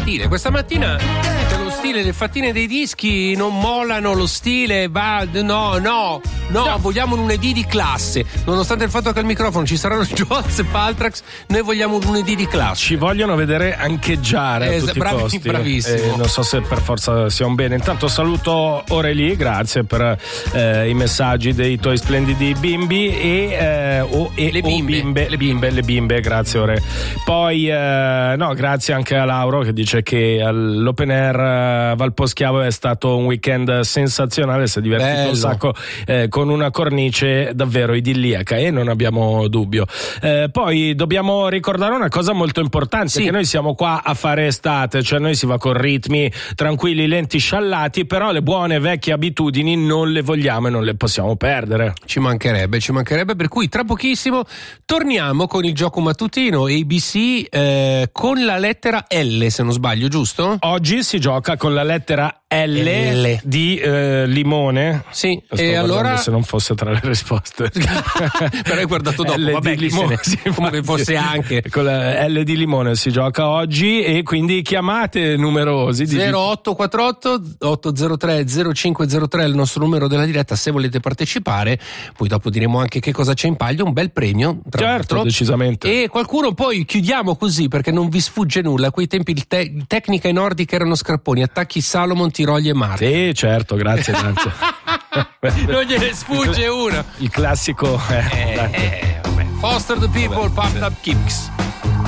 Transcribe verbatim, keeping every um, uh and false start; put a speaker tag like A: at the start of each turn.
A: stile. Questa mattina eh, lo stile, le fattine dei dischi non mollano, lo stile va, no, no, no, no, vogliamo un lunedì di classe. Nonostante il fatto che al microfono ci saranno Jones e Paltrax, noi vogliamo un lunedì di classe.
B: Ci vogliono vedere ancheggiare
A: eh,
B: a tutti
A: bravi,
B: i costi.
A: Bravissimo.
B: Eh, non so se per forza sia un bene. Intanto saluto Aurelie, grazie per eh, i messaggi dei tuoi splendidi bimbi e, eh, o, e
A: le, bimbe.
B: O bimbe, le bimbe, le bimbe, grazie Ore. Poi eh, no, grazie anche a Lauro che dice che all'Open Air uh, Valposchiavo è stato un weekend sensazionale, si è divertito Bello. un sacco eh, con una cornice davvero idilliaca e non abbiamo dubbio. Eh, poi dobbiamo ricordare una cosa molto importante, sì. che noi siamo qua a fare estate, cioè noi si va con ritmi tranquilli, lenti, sciallati, però le buone vecchie abitudini non le vogliamo e non le possiamo perdere.
A: Ci mancherebbe, ci mancherebbe, per cui tra pochissimo torniamo con il gioco mattutino A B C eh, con la lettera L, se non sbaglio, giusto?
B: Oggi si gioca con la lettera L, L. di eh, limone.
A: Sì,
B: Sto
A: e allora
B: se non fosse tra le risposte.
A: Però hai guardato dopo,
B: L
A: vabbè,
B: di limone,
A: sì, come fosse anche.
B: Con la L di limone si gioca oggi e quindi chiamate numerosi.
A: zero otto quattro otto otto zero tre zero cinque zero tre è il nostro numero della diretta se volete partecipare, poi dopo diremo anche che cosa c'è in palio, un bel premio tra
B: certo,
A: l'altro.
B: Decisamente.
A: E qualcuno, poi chiudiamo così perché non vi sfugge nulla, a quei tempi il te- tecnica in nordica erano scarponi, attacchi Salomon, Tiroli e Marti.
B: Sì, certo, grazie grazie.
A: Non gliene sfugge una.
B: Il classico
A: eh, eh, eh, Foster the People, Pumped Up Kicks.